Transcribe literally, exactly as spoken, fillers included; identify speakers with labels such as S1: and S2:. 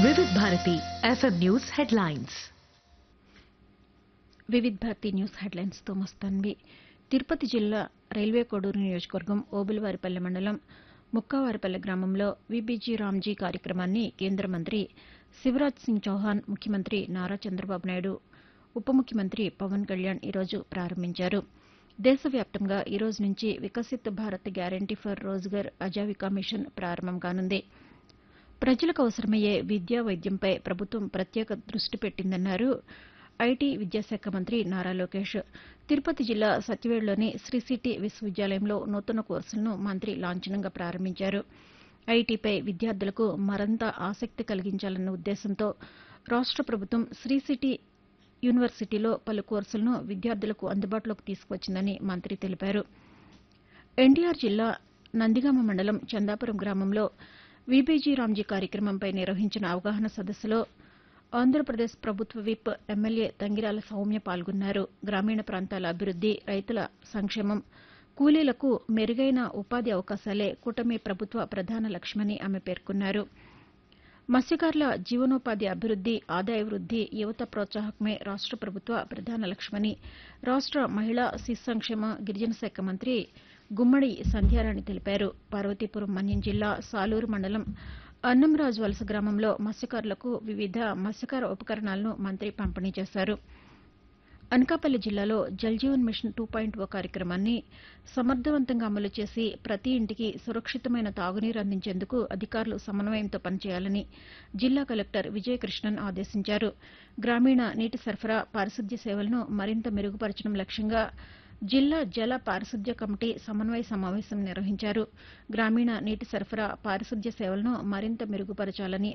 S1: వివిధ Bharati FM news headlines.
S2: వివిధ Bharati news headlines తో మస్తాన్వి. తిరుపతి జిల్లా రైల్వే కోడూరు నియోజకవర్గం ఓబులవారిపల్లె మండలం ముక్కావారిపల్లె గ్రామంలో వీబీజీ రామ్జీ కార్యక్రమాన్ని కేంద్ర మంత్రి శివరాజ్ సింగ్ చౌహాన్, ముఖ్యమంత్రి నారా చంద్రబాబు నాయుడు, ఉప ముఖ్యమంత్రి పవన్ కళ్యాణ్ ఈరోజు ప్రారంభించారు. దేశవ్యాప్తంగా ఈ రోజు నుంచి Viksit Bharat guarantee for Rozgar Aajeevika machine ప్రారంభం కానుంది. ప్రజలకు అవసరమయ్యే విద్య, వైద్యంపై ప్రభుత్వం ప్రత్యేక దృష్టి పెట్టిందన్నారు ఐటీ విద్యాశాఖ మంత్రి నారా లోకేష్. తిరుపతి జిల్లా సత్యవేడులోని శ్రీ సిటీ విశ్వవిద్యాలయంలో నూతన కోర్సులను మంత్రి లాంఛనంగా ప్రారంభించారు. ఐటీపై విద్యార్థులకు మరింత ఆసక్తి కలిగించాలన్న ఉద్దేశంతో రాష్ట ప్రభుత్వం శ్రీ సిటీ యూనివర్సిటీలో పలు కోర్సులను విద్యార్థులకు అందుబాటులోకి తీసుకువచ్చిందని మంత్రి తెలిపారు. ఎన్టీఆర్ జిల్లా నందిగామ మండలం చందాపురం గ్రామంలో వీబీజీ రామ్జీ కార్యక్రమంపై నిర్వహించిన అవగాహన సదస్సులో ఆంధ్రప్రదేశ్ ప్రభుత్వ విప్ ఎమ్మెల్యే తంగిరాల సౌమ్య పాల్గొన్నారు. గ్రామీణ ప్రాంతాల అభివృద్ది, రైతుల సంక్షేమం, కూలీలకు మెరుగైన ఉపాధి అవకాశాలే కూటమి ప్రభుత్వ ప్రధాన లక్ష్యమని ఆమె పేర్కొన్నారు. మత్స్యకారుల జీవనోపాధి అభివృద్ది, ఆదాయ వృద్ది, యువత ప్రోత్సాహకమే రాష్ట ప్రభుత్వ ప్రధాన లక్ష్యమని రాష్ట మహిళా శిశు సంక్షేమ గిరిజన శాఖ మంత్రి గుమ్మడి సంధ్యారాణి తెలిపారు. పార్వతీపురం మన్యం జిల్లా సాలూరు మండలం అన్నంరాజు వలస గ్రామంలో మత్స్యకారులకు వివిధ మత్స్యకార ఉపకరణాలను మంత్రి పంపిణీ చేశారు. అనకాపల్లి జిల్లాలో జల్జీవన్ మిషన్ టూ పాయింట్ ఓ కార్యక్రమాన్ని సమర్థవంతంగా అమలు చేసి ప్రతి ఇంటికి సురక్షితమైన తాగునీరు అందించేందుకు అధికారులు సమన్వయంతో పనిచేయాలని జిల్లా కలెక్టర్ విజయకృష్ణన్ ఆదేశించారు. గ్రామీణ నీటి సరఫరా, పారిశుద్ధ్య సేవలను మరింత మెరుగుపరచడం లక్ష్యంగా జిల్లా జల పారిశుద్ధ్య కమిటీ సమన్వయ సమావేశం నిర్వహించారు. గ్రామీణ నీటి సరఫరా, పారిశుద్ధ్య సేవలను మరింత మెరుగుపరచాలని